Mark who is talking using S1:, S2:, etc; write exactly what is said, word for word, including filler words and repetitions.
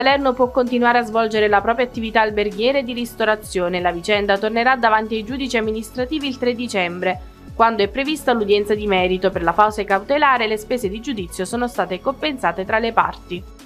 S1: Salerno può continuare a svolgere la propria attività alberghiera e di ristorazione. La vicenda tornerà davanti ai giudici amministrativi il tre dicembre, quando è prevista l'udienza di merito. Per la fase cautelare le spese di giudizio sono state compensate tra le parti.